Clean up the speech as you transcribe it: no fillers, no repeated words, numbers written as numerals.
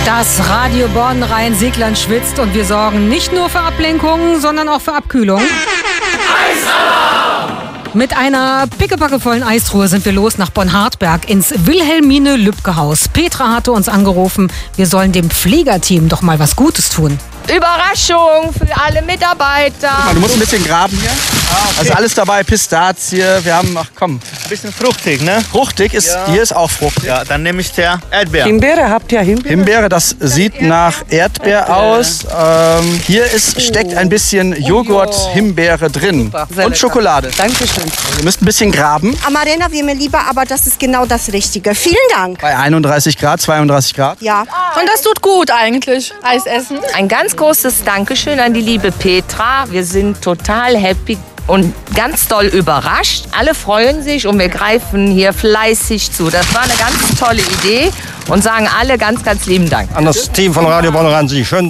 Das Radio Bonn Rhein-Siegland schwitzt und wir sorgen nicht nur für Ablenkungen, sondern auch für Abkühlung. Mit einer pickepackevollen Eistruhe sind wir los nach Bonn-Hartberg ins Wilhelmine-Lübcke-Haus. Petra hatte uns angerufen, wir sollen dem Pflegerteam doch mal was Gutes tun. Überraschung für alle Mitarbeiter. Guck mal, du musst ein bisschen graben hier. Okay. Also alles dabei, Pistazie, wir haben, ach komm. Ein bisschen fruchtig, ne? Fruchtig ist, ja. Hier ist auch fruchtig. Ja, dann nehme ich der Erdbeer. Himbeere, habt ihr Himbeere? Himbeere, das sieht nach Erdbeer aus. Hier steckt ein bisschen Joghurt-Himbeere drin. Und Schokolade. Dankeschön. Ihr müsst ein bisschen graben. Amarena wäre mir lieber, aber das ist genau das Richtige. Vielen Dank. Bei 31 Grad, 32 Grad. Ja. Und das tut gut eigentlich, Eis essen. Ein ganz großes Dankeschön an die liebe Petra. Wir sind total happy und ganz doll überrascht. Alle freuen sich und wir greifen hier fleißig zu. Das war eine ganz tolle Idee und sagen alle ganz, ganz lieben Dank. An das Team von Radio Bonn Rhein-Sieg. Schön